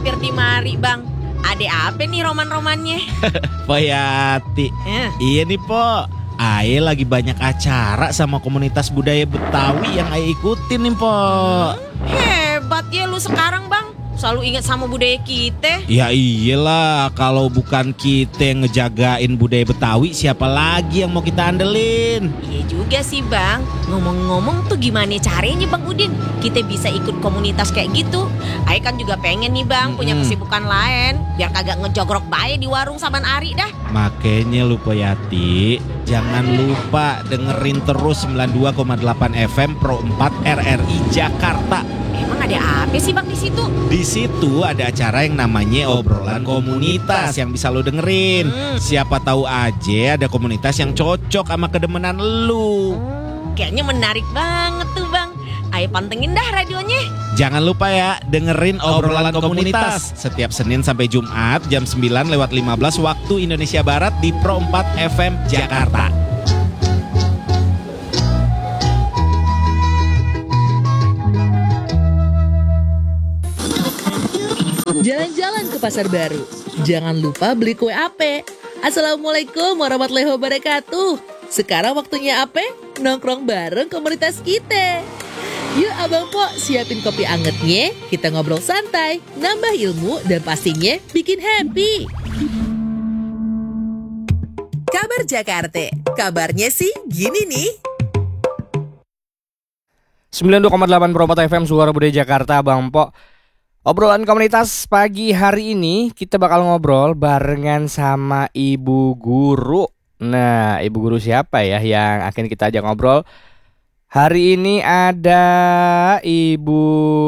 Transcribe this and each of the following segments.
mampir di mari bang. Ada apa nih roman-romannya? Po Yati. Iya nih Po, Ae lagi banyak acara sama komunitas budaya Betawi yang Ae ikutin nih Po. Hebat ya lu sekarang bang, selalu ingat sama budaya kita. Ya iyalah, kalau bukan kita yang ngejagain budaya Betawi, siapa lagi yang mau kita andelin? Iya juga sih bang. Ngomong-ngomong tuh gimana caranya bang Udin kita bisa ikut komunitas kayak gitu? Ae kan juga pengen nih bang punya kesibukan lain, biar kagak ngejogrok bae di warung saban ari dah. Makanya lupa Yati, jangan lupa dengerin terus 92,8 FM Pro 4 RRI Jakarta. Emang ada apa sih bang di situ? Di situ ada acara yang namanya obrolan komunitas yang bisa lo dengerin. Siapa tahu aja ada komunitas yang cocok sama kedemenan lu. Kayaknya menarik banget tuh bang. Ayo pantengin dah radionya. Jangan lupa ya, dengerin obrolan komunitas setiap Senin sampai Jumat jam 9:15 waktu Indonesia Barat di Pro 4 FM Jakarta. Jalan-jalan ke pasar baru. Jangan lupa beli kue ape. Assalamualaikum warahmatullahi wabarakatuh. Sekarang waktunya ape? Nongkrong bareng komunitas kita. Yuk Abang Po, siapin kopi angetnya. Kita ngobrol santai, nambah ilmu, dan pastinya bikin happy. Kabar Jakarta. Kabarnya sih gini nih. 92,8 Pro 4 FM Suara Budaya Jakarta, Bang Po. Obrolan komunitas pagi hari ini kita bakal ngobrol barengan sama Ibu Guru. Nah, Ibu Guru siapa ya yang akan kita ajak ngobrol? Hari ini ada Ibu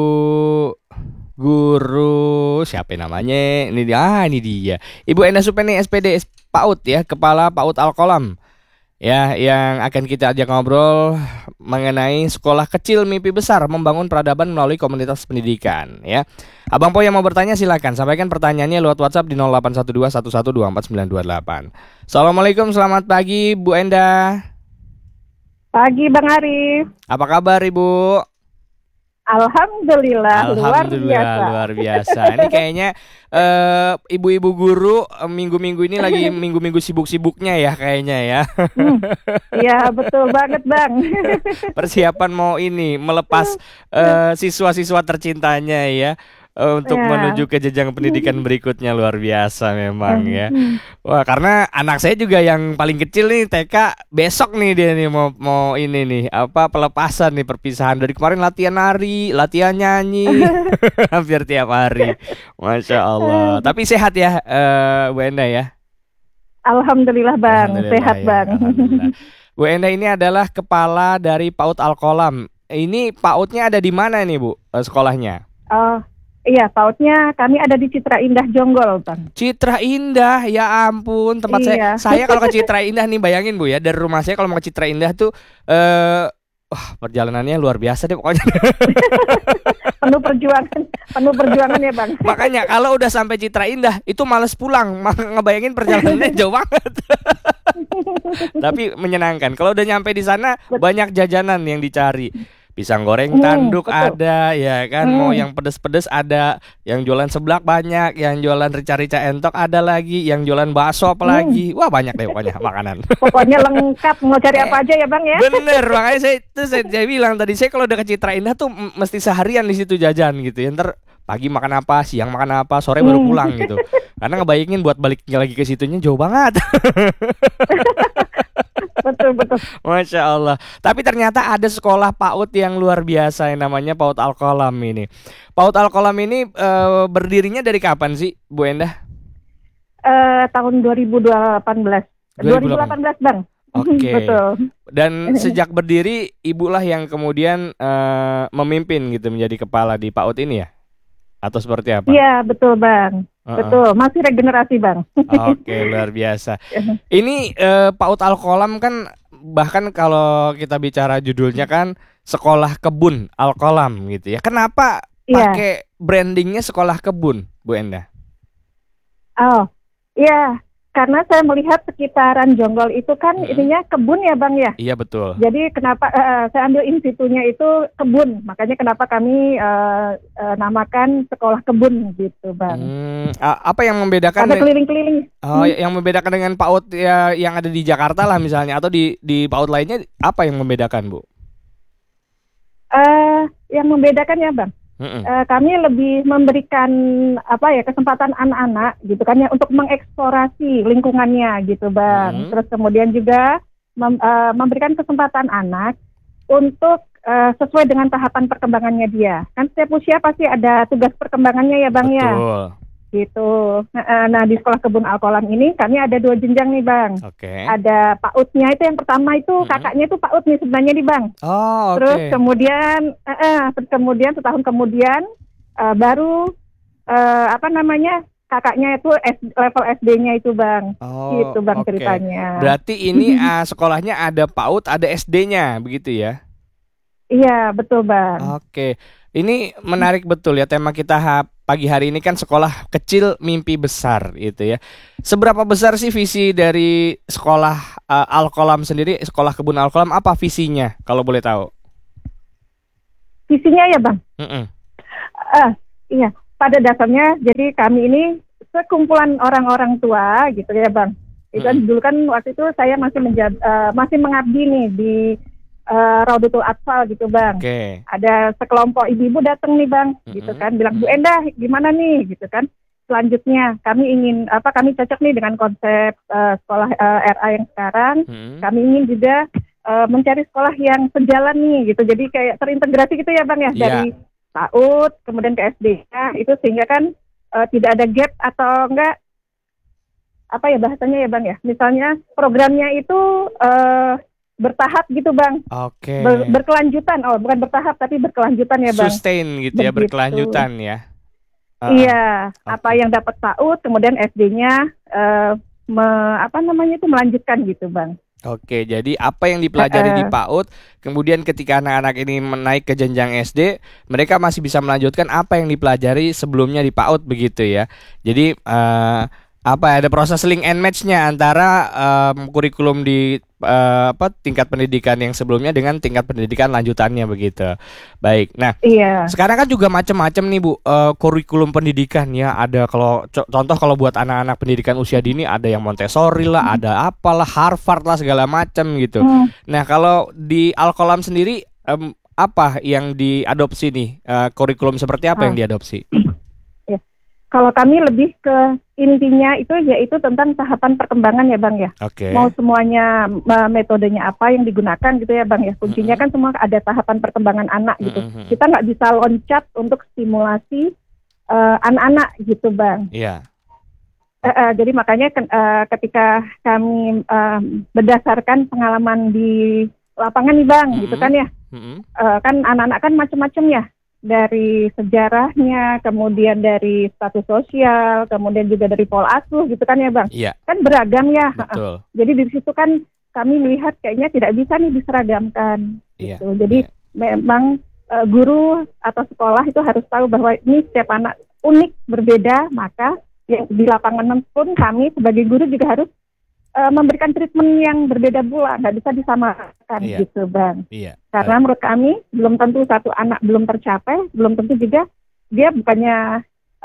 Guru, siapa namanya? Ini dia. Ibu Endah Supeni SPD PAUD ya, Kepala PAUD Al-Qolam. Ya, yang akan kita ajak ngobrol mengenai sekolah kecil mimpi besar membangun peradaban melalui komunitas pendidikan ya. Abang Po yang mau bertanya silakan sampaikan pertanyaannya lewat WhatsApp di 081211249228. Assalamualaikum, selamat pagi Bu Endah. Pagi Bang Arif. Apa kabar Ibu? Alhamdulillah, luar biasa. Ini kayaknya ibu-ibu guru minggu-minggu ini lagi minggu-minggu sibuk-sibuknya ya kayaknya ya. Iya betul banget Bang. Persiapan mau ini melepas siswa-siswa tercintanya ya. Untuk menuju ke jenjang pendidikan berikutnya, luar biasa memang ya. Wah, karena anak saya juga yang paling kecil nih TK, besok nih dia nih mau ini nih pelepasan nih, perpisahan. Dari kemarin latihan nari, latihan nyanyi hampir tiap hari. Masya Allah. Tapi sehat ya Bu Endah ya. Alhamdulillah Bang, sehat ya, Bang. Bu Endah ini adalah kepala dari PAUD Al-Qolam. Ini PAUD-nya ada di mana nih Bu sekolahnya? Iya, PAUD-nya kami ada di Citra Indah Jonggol, Bang. Citra Indah, ya ampun, tempat saya kalau ke Citra Indah nih, bayangin Bu ya, dari rumah saya kalau mau ke Citra Indah tuh perjalanannya luar biasa deh pokoknya. penuh perjuangan ya Bang. Makanya kalau udah sampai Citra Indah itu males pulang, ngebayangin perjalanannya jauh banget. Tapi menyenangkan. Kalau udah nyampe di sana banyak jajanan yang dicari. Pisang goreng tanduk ada ya kan, mau yang pedes-pedes ada, yang jualan seblak banyak, yang jualan rica-rica entok ada lagi, yang jualan bakso apalagi. Wah, banyak deh pokoknya makanan. Pokoknya lengkap, mau cari apa aja ya Bang ya. Bener, makanya saya bilang tadi, saya kalau udah ke Citra Indah tuh mesti seharian di situ jajan gitu ya. Ntar pagi makan apa, siang makan apa, sore baru pulang gitu. Karena ngebayangin buat baliknya lagi ke situnya jauh banget. Betul. Masya Allah. Tapi ternyata ada sekolah PAUD yang luar biasa yang namanya PAUD Al-Qolam ini. PAUD Al-Qolam ini berdirinya dari kapan sih Bu Endah? Tahun 2018 Bang. Oke. Betul. Dan sejak berdiri ibulah yang kemudian memimpin gitu, menjadi kepala di PAUD ini ya? Atau seperti apa? Iya betul Bang. Betul, masih regenerasi Bang. Oke, luar biasa. Ini PAUD Al-Qolam kan, bahkan kalau kita bicara judulnya kan sekolah kebun Al-Qolam gitu ya. Kenapa pakai brandingnya sekolah kebun Bu Endah? Oh iya, karena saya melihat sekitaran Jonggol itu kan ininya kebun ya Bang ya. Iya betul. Jadi kenapa saya ambil in situnya itu kebun, makanya kenapa kami namakan sekolah kebun gitu Bang. Apa yang membedakan? Ada keliling-keliling. Oh, yang membedakan dengan PAUD ya, yang ada di Jakarta lah misalnya, atau di PAUD lainnya, apa yang membedakan Bu? Yang membedakan ya Bang. Kami lebih memberikan kesempatan anak-anak gitu kan ya untuk mengeksplorasi lingkungannya gitu Bang. Terus kemudian juga memberikan kesempatan anak untuk sesuai dengan tahapan perkembangannya dia. Kan setiap usia pasti ada tugas perkembangannya ya Bang. Betul. Ya. Gitu. Nah di sekolah kebun Al-Kolam ini kami ada 2 jenjang nih Bang. Oke. Ada PAUD-nya itu yang pertama itu kakaknya itu PAUD nih sebenarnya nih Bang. Oh, oke. Terus kemudian setahun kemudian baru kakaknya itu level SD-nya itu Bang. Oh, gitu Bang oke. ceritanya. Berarti ini sekolahnya ada PAUD, ada SD-nya, begitu ya? Iya, betul Bang. Oke. Ini menarik betul ya, tema kita pagi hari ini kan sekolah kecil mimpi besar gitu ya. Seberapa besar sih visi dari sekolah Al-Kolam sendiri, sekolah kebun Al-Kolam, apa visinya kalau boleh tahu? Visinya ya Bang. Iya, pada dasarnya jadi kami ini sekumpulan orang-orang tua gitu ya Bang. Itu dulu kan waktu itu saya masih mengabdi nih di Raudatul Atfal gitu Bang. Oke. Ada sekelompok ibu-ibu datang nih Bang, gitu kan, bilang Bu Endah gimana nih, gitu kan. Selanjutnya kami cocok nih dengan konsep sekolah RA yang sekarang. Kami ingin juga mencari sekolah yang sejalan nih, gitu. Jadi kayak terintegrasi gitu ya Bang ya, dari PAUD kemudian ke SD-nya itu sehingga kan tidak ada gap atau enggak bahasanya ya Bang ya. Misalnya programnya itu bertahap gitu Bang. Oke. Berkelanjutan. Bukan bertahap tapi berkelanjutan ya Bang. Sustain gitu ya, berkelanjutan ya. Iya, apa yang dapat PAUD kemudian SD-nya melanjutkan gitu Bang. Oke, jadi apa yang dipelajari di PAUD, kemudian ketika anak-anak ini naik ke jenjang SD, mereka masih bisa melanjutkan apa yang dipelajari sebelumnya di PAUD begitu ya. Jadi ada proses link and match-nya antara kurikulum di tingkat pendidikan yang sebelumnya dengan tingkat pendidikan lanjutannya begitu. Baik. Nah, sekarang kan juga macam-macam nih Bu, kurikulum pendidikan ya. Ada contoh kalau buat anak-anak pendidikan usia dini ada yang Montessori lah, ada apalah Harvard lah segala macam gitu. Nah, kalau di Al-Kolam sendiri apa yang diadopsi nih? Kurikulum seperti apa yang diadopsi? Kalau kami lebih ke intinya itu yaitu tentang tahapan perkembangan ya Bang ya. Okay. Mau semuanya metodenya apa yang digunakan gitu ya Bang ya. Kuncinya kan semua ada tahapan perkembangan anak gitu. Kita nggak bisa loncat untuk stimulasi anak-anak gitu Bang. Iya. Jadi makanya ketika kami berdasarkan pengalaman di lapangan nih Bang gitu kan ya. Kan anak-anak kan macam-macam ya. Dari sejarahnya, kemudian dari status sosial, kemudian juga dari pola asuh gitu kan ya Bang. Iya. Kan beragam ya. Betul. Jadi di situ kan kami melihat kayaknya tidak bisa nih diseragamkan. Iya. Gitu. Jadi memang guru atau sekolah itu harus tahu bahwa ini setiap anak unik berbeda, maka yang di lapangan pun kami sebagai guru juga harus memberikan treatment yang berbeda pula, nggak bisa disamakan gitu Bang. Iya. Karena menurut kami belum tentu satu anak belum tercapai, belum tentu juga dia bukannya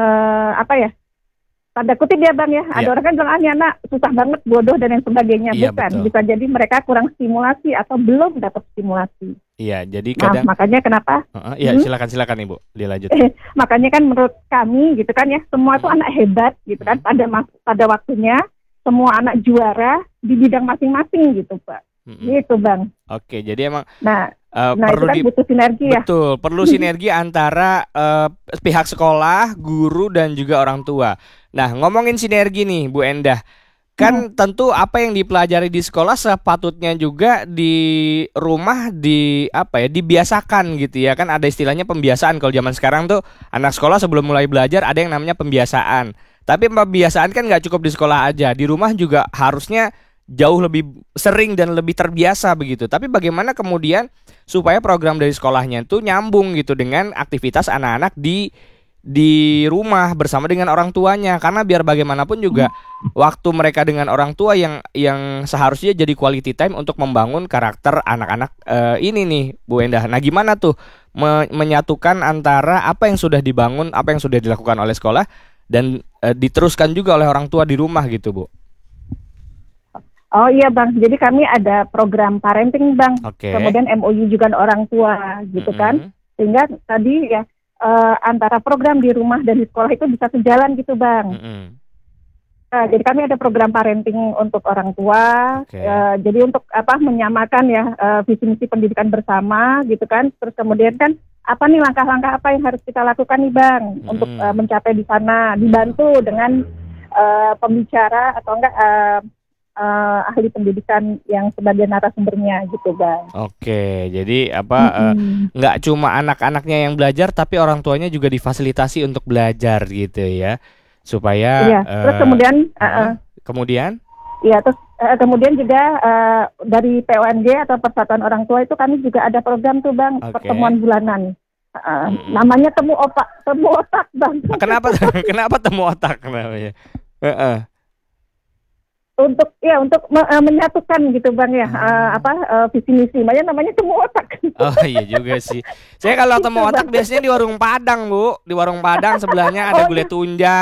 tanda kutip ya Bang ya. Ada orang kan bilang ini anak susah banget, bodoh dan yang sebagainya. Iya, Bukan, betul. bisa jadi mereka kurang stimulasi atau belum dapat stimulasi. Iya, jadi kadang makanya kenapa? silakan Ibu, dilanjut. Makanya kan menurut kami gitu kan ya, semua tuh anak hebat gitu kan pada waktunya. Semua anak juara di bidang masing-masing gitu Pak. Gitu Bang. Oke, jadi emang perlu itu kan butuh sinergi ya. Betul, perlu sinergi antara pihak sekolah, guru dan juga orang tua. Nah, ngomongin sinergi nih Bu Endah. Kan tentu apa yang dipelajari di sekolah sepatutnya juga di rumah dibiasakan gitu ya. Kan ada istilahnya pembiasaan kalau zaman sekarang tuh anak sekolah sebelum mulai belajar ada yang namanya pembiasaan. Tapi pembiasaan kan nggak cukup di sekolah aja, di rumah juga harusnya jauh lebih sering dan lebih terbiasa begitu. Tapi bagaimana kemudian supaya program dari sekolahnya itu nyambung gitu dengan aktivitas anak-anak di di rumah bersama dengan orang tuanya, karena biar bagaimanapun juga waktu mereka dengan orang tua yang seharusnya jadi quality time untuk membangun karakter anak-anak ini nih Bu Endah. Nah gimana tuh menyatukan antara apa yang sudah dibangun, apa yang sudah dilakukan oleh sekolah dan diteruskan juga oleh orang tua di rumah gitu Bu? Oh iya Bang, jadi kami ada program parenting Bang, kemudian MOU juga orang tua gitu kan, sehingga tadi ya antara program di rumah dan di sekolah itu bisa sejalan gitu Bang. Jadi kami ada program parenting untuk orang tua, jadi untuk menyamakan ya visi misi pendidikan bersama gitu kan, terus kemudian kan apa nih langkah-langkah apa yang harus kita lakukan nih Bang untuk mencapai di sana, dibantu dengan pembicara atau enggak ahli pendidikan yang sebagai narasumbernya gitu Bang. Oke, jadi nggak cuma anak-anaknya yang belajar, tapi orang tuanya juga difasilitasi untuk belajar gitu ya, supaya. Iya. Terus kemudian. Iya, terus kemudian juga dari PONG atau Persatuan Orang Tua itu kami juga ada program tuh Bang, pertemuan bulanan. Namanya temu otak Bang. Kenapa temu otak namanya? Untuk menyatukan gitu Bang ya visi misi, makanya namanya temu otak. Oh iya juga sih. Saya kalau temu otak biasanya di warung Padang Bu, di warung Padang sebelahnya ada gulai tunjang.